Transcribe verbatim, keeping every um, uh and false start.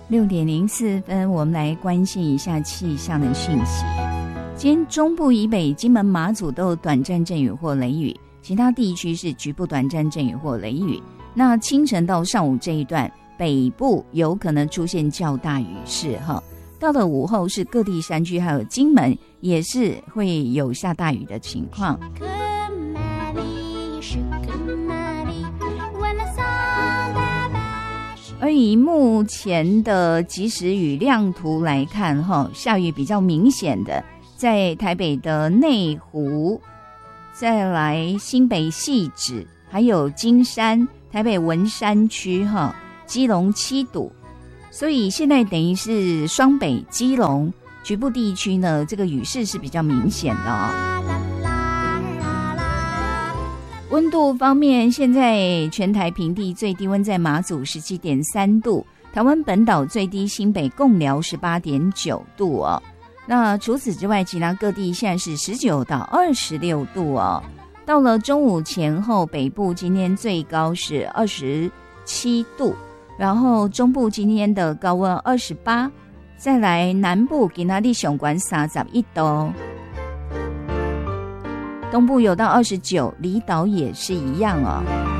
六点零四分，我们来关心一下气象的讯息。今天中部以北、金门、马祖都有短暂阵雨或雷雨，其他地区是局部短暂阵雨或雷雨。那清晨到上午这一段，北部有可能出现较大雨势哈。到了午后，是各地山区还有金门也是会有下大雨的情况。而以目前的即时雨量图来看哈，下雨比较明显的在台北的内湖，再来新北汐止，还有金山、台北文山区哈，基隆七堵。所以现在等于是双北、基隆局部地区呢，这个雨势是比较明显的哦。温度方面，现在全台平地最低温在马祖 十七点三度，台湾本岛最低新北贡寮 十八点九度哦。那除此之外，其他各地现在是十九到二十六度哦。到了中午前后，北部今天最高是二十七度，然后中部今天的高温二十八，再来南部今天的上关三十一度，东部有到二十九，离岛也是一样哦。